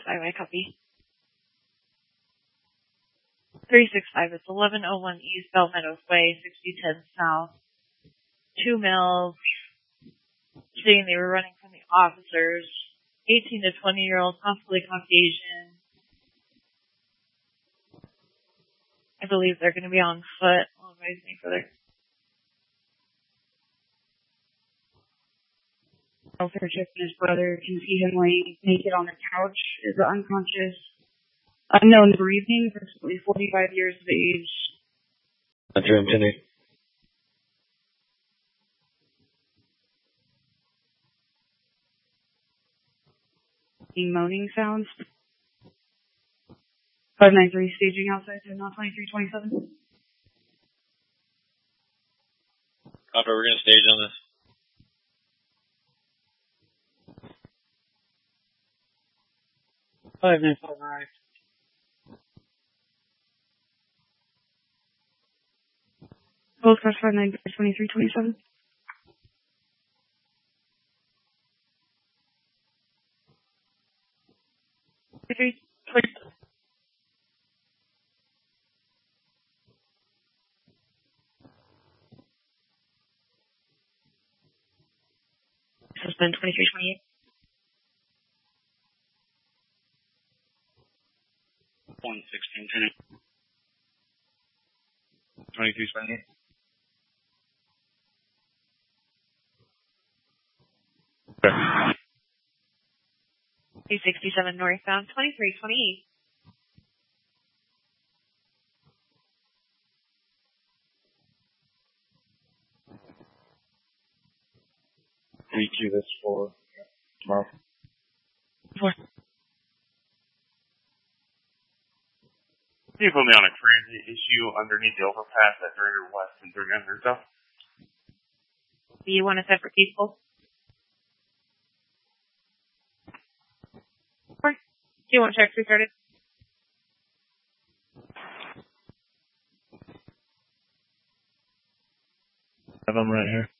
365, I copy. 365, it's 1101 East Bell Meadows Way, 6010 South. 2 males, saying they were running from the officers. 18 to 20-year-olds, possibly Caucasian. I believe they're going to be on foot. I'll advise me further. Welfare check his brother. Can see him laying naked on the couch. Is unconscious. Unknown breathing. Approximately 45 years of age. Roger, Anthony. Moaning sounds. 593 staging outside 10-2327. Copy, we're going to stage on this. Five minutes arrived. Both cars 593-2327. Suspend 2328. 116, 2328. Okay. 267 northbound, 2328. EQ this for tomorrow. 4. Can you put me on a transit issue underneath the overpass at Greater West and 300 stuff? Do you want a separate people? Or do you want checks restarted? Have them right here.